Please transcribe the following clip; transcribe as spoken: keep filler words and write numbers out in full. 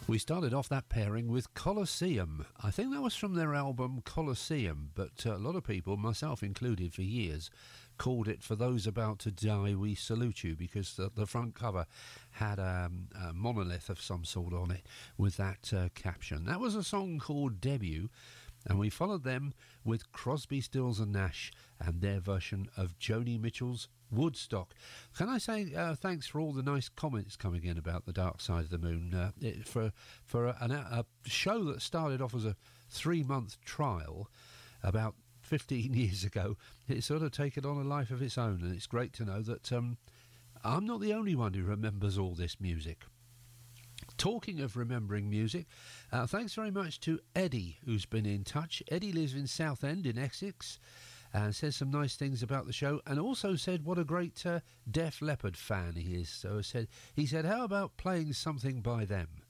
We started off that pairing with Colosseum. I think that was from their album Colosseum, but uh, a lot of people, myself included for years, called it For Those About to Die We Salute You, because the, the front cover had um, a monolith of some sort on it with that uh, caption. That was a song called Debut, and we followed them with Crosby, Stills and Nash and their version of Joni Mitchell's Woodstock. Can I say uh, thanks for all the nice comments coming in about The Dark Side of the Moon. Uh, it, for for a, an, a show that started off as a three-month trial about fifteen years ago, it's sort of taken on a life of its own, and it's great to know that um, I'm not the only one who remembers all this music. Talking of remembering music, uh, thanks very much to Eddie, who's been in touch. Eddie lives in Southend in Essex, and says some nice things about the show, and also said what a great uh, Def Leppard fan he is. So I said, he said, how about playing something by them?